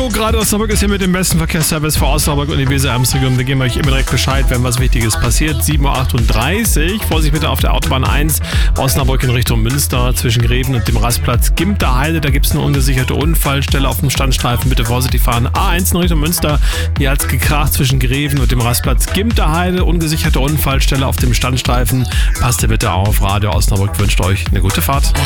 Marco, gerade Osnabrück ist hier mit dem besten Verkehrsservice für Osnabrück und die Weser-Ems-Region. Wir geben euch immer direkt Bescheid, wenn was Wichtiges passiert. 7.38 Uhr. Vorsicht bitte auf der Autobahn 1, Osnabrück in Richtung Münster, zwischen Greven und dem Rastplatz Gimterheide. Da gibt es eine ungesicherte Unfallstelle auf dem Standstreifen. Bitte vorsichtig fahren. A1 in Richtung Münster. Hier hat es gekracht zwischen Greven und dem Rastplatz Gimterheide. Ungesicherte Unfallstelle auf dem Standstreifen. Passt ihr bitte auf. Radio Osnabrück wünscht euch eine gute Fahrt.